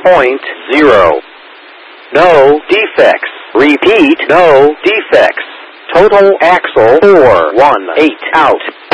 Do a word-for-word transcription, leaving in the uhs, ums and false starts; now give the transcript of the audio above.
point zero. No defects. Repeat, no defects. Total axle four one eight out.